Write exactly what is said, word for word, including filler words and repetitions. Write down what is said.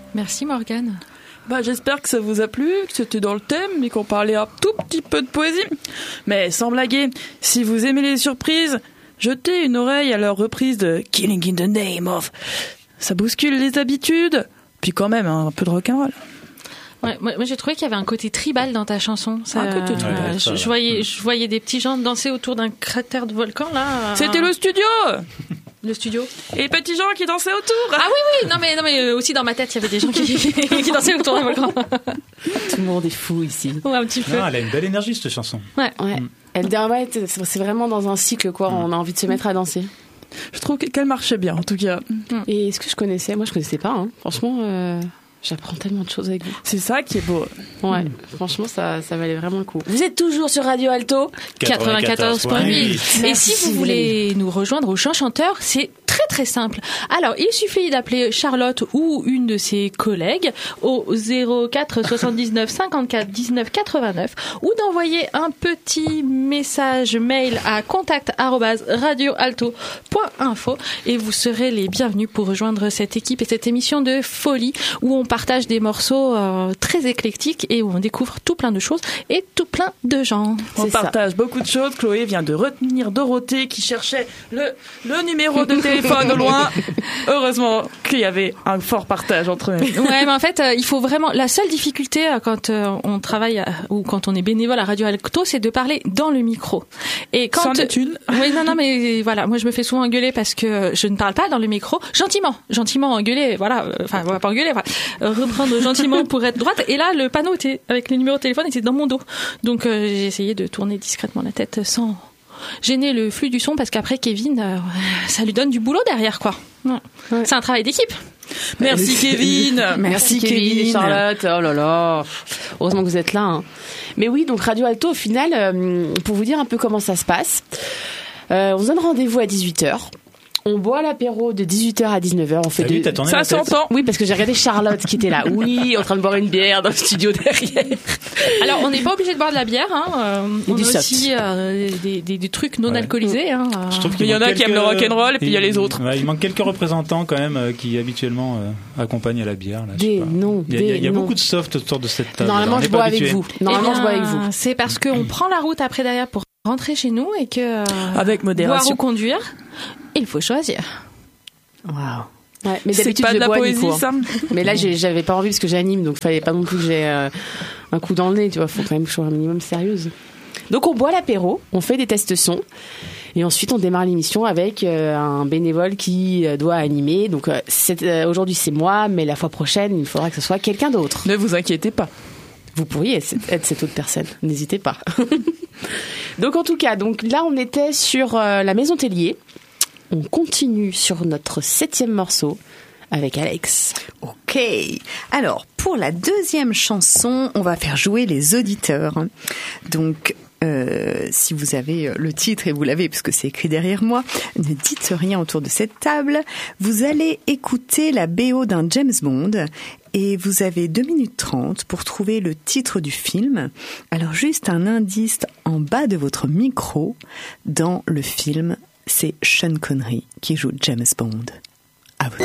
Merci Morgane. Bah, j'espère que ça vous a plu, que c'était dans le thème et qu'on parlait un tout petit peu de poésie. Mais sans blaguer, si vous aimez les surprises, jetez une oreille à leur reprise de Killing in the Name of. Ça bouscule les habitudes, puis quand même hein, un peu de rock'n'roll. Ouais, moi, moi j'ai trouvé qu'il y avait un côté tribal dans ta chanson. Ça, un côté tribal. Euh, je, je voyais, je voyais des petits gens danser autour d'un cratère de volcan là. C'était le studio. Le studio. Et les petits gens qui dansaient autour. Ah oui, oui, non mais, non mais aussi dans ma tête, il y avait des gens qui, qui dansaient autour d'un volcan. Tout le monde est fou ici. Ouais, un petit peu. Non, elle a une belle énergie cette chanson. Ouais. Ouais. Mm. Elle, ouais, c'est vraiment dans un cycle quoi. Mm. On a envie de se mettre à danser. Je trouve qu'elle marchait bien en tout cas. Et est-ce que je connaissais? Moi, je connaissais pas. Hein. Franchement. Euh... J'apprends tellement de choses avec vous. C'est ça qui est beau. Ouais, mmh. Franchement, ça, ça valait vraiment le coup. Vous êtes toujours sur Radio Alto quatre-vingt-quatorze virgule huit. Et si vous voulez nous rejoindre au Chant Chanteur, c'est très très simple. Alors, il suffit d'appeler Charlotte ou une de ses collègues au zéro quatre soixante-dix-neuf cinquante-quatre dix-neuf quatre-vingt-neuf ou d'envoyer un petit message mail à contact arobase radio alto point info et vous serez les bienvenus pour rejoindre cette équipe et cette émission de folie où on partage des morceaux euh, très éclectiques et où on découvre tout plein de choses et tout plein de gens. On C'est partage ça. beaucoup de choses. Chloé vient de retenir Dorothée qui cherchait le, le numéro de téléphone au loin. Heureusement qu'il y avait un fort partage entre eux. Ouais, mais en fait, euh, il faut vraiment... La seule difficulté euh, quand euh, on travaille à, ou quand on est bénévole à Radio Alto, c'est de parler dans le micro. Et quand... C'en est une. Oui, non, non, mais voilà, moi je me fais souvent engueuler parce que je ne parle pas dans le micro. Gentiment, gentiment engueuler, voilà. Enfin, on va pas engueuler, voilà. Reprendre gentiment pour être droite. Et là, le panneau était avec le numéro de téléphone était dans mon dos. Donc, euh, j'ai essayé de tourner discrètement la tête sans gêner le flux du son parce qu'après, Kevin, euh, ça lui donne du boulot derrière, quoi. Ouais. Ouais. C'est un travail d'équipe. Merci Kevin. Merci, Merci Kevin, Kevin et Charlotte. Oh là là. Heureusement que vous êtes là. Hein. Mais oui, donc Radio Alto, au final, euh, pour vous dire un peu comment ça se passe, euh, on se donne rendez-vous à dix-huit heures. On boit l'apéro de dix-huit heures à dix-neuf heures. On fait ah oui, de... Ça s'entend. Oui, parce que j'ai regardé Charlotte qui était là. Oui, en train de boire une bière dans le studio derrière. Alors, on n'est pas obligé de boire de la bière. Hein. Euh, on a aussi euh, des, des, des trucs non ouais. alcoolisés. Hein. Je trouve qu'il y en a quelques... qui aiment le rock'n'roll et puis il y a les autres. Ouais, il manque quelques représentants quand même euh, qui habituellement euh, accompagnent à la bière. Là, des noms. Il y a, il y a, il y a beaucoup de soft autour de cette table. Normalement, je bois avec vous. Normalement, bien, je bois avec vous. C'est parce qu'on prend la route après derrière pour rentrer chez nous et que euh, avec modération. Boire ou conduire, il faut choisir. Waouh. Ouais, mais c'est d'habitude pas je de la bois poésie, Nico, ça. Mais là, j'ai, j'avais pas envie parce que j'anime, donc fallait pas non plus que j'ai euh, un coup dans le nez, tu vois. Faut quand même que je sois un minimum sérieuse. Donc on boit l'apéro, on fait des tests son, et ensuite on démarre l'émission avec euh, un bénévole qui euh, doit animer. Donc euh, c'est, euh, aujourd'hui c'est moi, mais la fois prochaine il faudra que ce soit quelqu'un d'autre. Ne vous inquiétez pas. Vous pourriez être cette autre personne, n'hésitez pas. Donc en tout cas, donc là on était sur euh, la Maison Tellier. On continue sur notre septième morceau avec Alex. Ok. Alors, pour la deuxième chanson, on va faire jouer les auditeurs. Donc, euh, si vous avez le titre, et vous l'avez puisque c'est écrit derrière moi, ne dites rien autour de cette table. Vous allez écouter la B O d'un James Bond et vous avez deux minutes trente pour trouver le titre du film. Alors, juste un indice en bas de votre micro dans le film. C'est Sean Connery qui joue James Bond.